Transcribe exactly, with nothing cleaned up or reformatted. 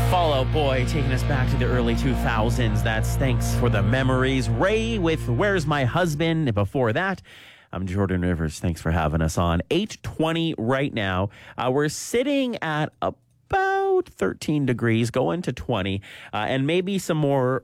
Fall Out Boy taking us back to the early two thousands. That's Thanks for the Memories. Ray with Where's My Husband? Before that, I'm Jordan Rivers. Thanks for having us on. eight twenty right now. Uh, we're sitting at about thirteen degrees, going to twenty, uh, and maybe some more